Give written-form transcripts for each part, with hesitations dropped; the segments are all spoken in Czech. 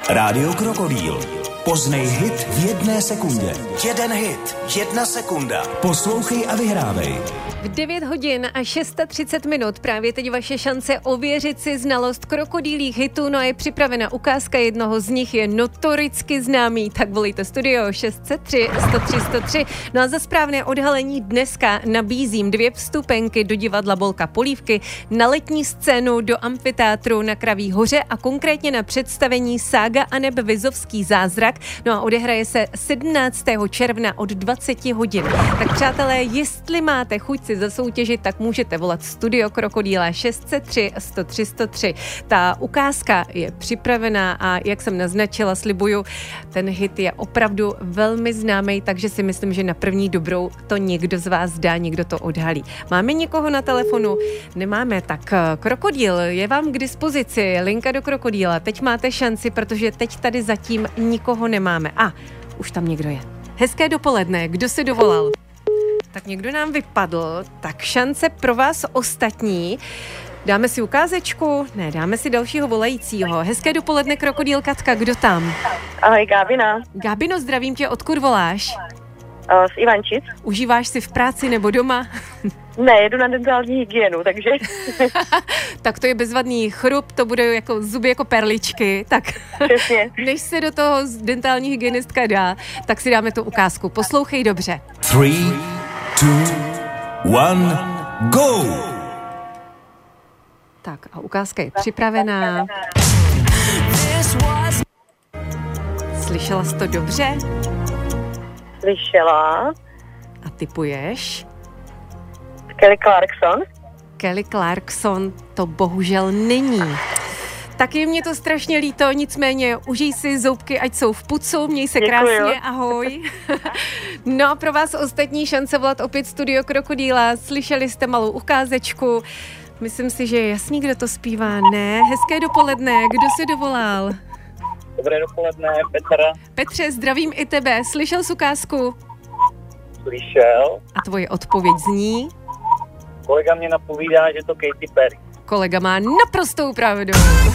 Rádio Krokodýl. Poznej hit v 1 sekundě. 1 hit, 1 sekunda. Poslouchej a vyhrávej. V 9 hodin a 630 minut právě teď vaše šance ověřit si znalost krokodýlích hitů, no a je připravena ukázka jednoho z nich, je notoricky známý, tak volejte studio 603 103 103. No a za správné odhalení dneska nabízím 2 vstupenky do divadla Bolka Polívky, na letní scénu do amfiteátru na Kraví hoře a konkrétně na představení Sága aneb Vizovský zázrak. No a odehraje se 17. června od 20 hodin. Tak přátelé, jestli máte chuť si zasoutěžit, tak můžete volat studio Krokodýla 603 103 103. Ta ukázka je připravená a jak jsem naznačila, slibuju, ten hit je opravdu velmi známý, takže si myslím, že na první dobrou to někdo z vás dá, někdo to odhalí. Máme někoho na telefonu? Nemáme, tak Krokodýl je vám k dispozici, linka do Krokodýla. Teď máte šanci, protože teď tady zatím nikoho nemáme. A už tam někdo je. Hezké dopoledne, kdo se dovolal? Tak někdo nám vypadl, tak šance pro vás ostatní. Dáme si ukázečku? Ne, dáme si dalšího volajícího. Hezké dopoledne, Krokodýl Katka, kdo tam? Ahoj, Gábina. Gábino, zdravím tě, odkud voláš? Z Ivančic. Užíváš si v práci nebo doma? Ne, jedu na dentální hygienu, takže... Tak to je bezvadný chrup, to bude jako zuby jako perličky, tak Přesně. Než se do toho dentální hygienistka dá, tak si dáme tu ukázku. Poslouchej dobře. 3, 2, 1, go! Tak a ukázka je připravená. Slyšela jsi to dobře? Slyšela. A tipuješ? Kelly Clarkson. Kelly Clarkson to bohužel není. Tak je mě to strašně líto, nicméně užij si zoubky, ať jsou v pucu, měj se krásně, ahoj. No a pro vás ostatní šance volat opět studio Krokodýla, slyšeli jste malou ukázečku, myslím si, že je jasný, kdo to zpívá, ne? Hezké dopoledne, kdo se dovolal? Dobré dopoledne, Petra. Petře, zdravím i tebe, slyšel jsi ukázku? Slyšel. A tvoje odpověď zní? Kolega mě napovídá, že to Katy Perry. Kolega má naprostou pravdu.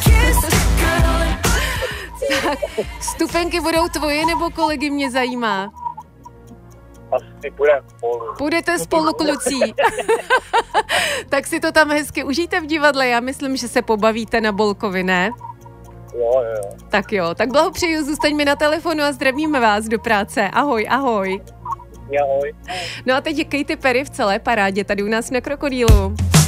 Tak, vstupenky budou tvoje nebo kolegy, mě zajímá? Asi půjdeme spolu. Půjdete spolu, kluci. Tak si to tam hezky užijte v divadle, já myslím, že se pobavíte na Bolkovi, ne? Jo. Tak jo, tak blahopřeju, zůstaňme na telefonu a zdravíme vás do práce. Ahoj, ahoj. Ahoj. No a teď je Katy Perry v celé parádě tady u nás na Krokodýlu.